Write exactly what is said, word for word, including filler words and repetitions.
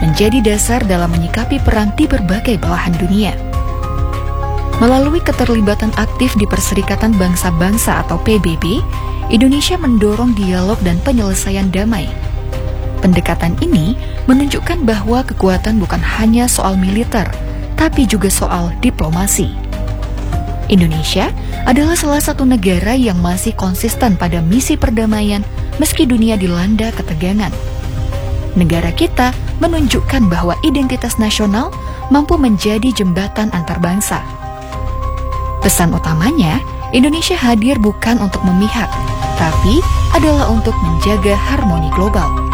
menjadi dasar dalam menyikapi peran di berbagai belahan dunia. Melalui keterlibatan aktif di Perserikatan Bangsa-Bangsa atau P B B, Indonesia mendorong dialog dan penyelesaian damai. Pendekatan ini menunjukkan bahwa kekuatan bukan hanya soal militer, tapi juga soal diplomasi. Indonesia adalah salah satu negara yang masih konsisten pada misi perdamaian meski dunia dilanda ketegangan. Negara kita menunjukkan bahwa identitas nasional mampu menjadi jembatan antar bangsa. Pesan utamanya, Indonesia hadir bukan untuk memihak, tapi adalah untuk menjaga harmoni global.